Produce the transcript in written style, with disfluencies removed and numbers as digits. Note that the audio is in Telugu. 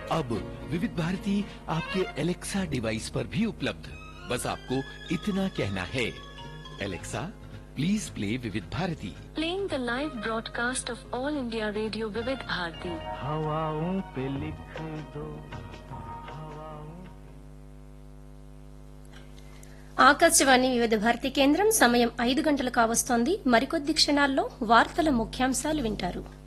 अब विविध भारती आपके एलेक्सा डिवाइस पर भी उपलब्ध। बस आपको इतना कहना है, एलेक्सा प्लीज प्ले विविध Bharti. Playing the live broadcast of All India Radio Vivid Bharati. हवाओं पे लिख दो। ఆకాశవాణి వివిధ భారతి కేంద్రం సమయం 5 గంటలు కావస్తోంది. మరికొద్ది క్షణాల్లో వార్తల ముఖ్యాంశాలు వింటారు.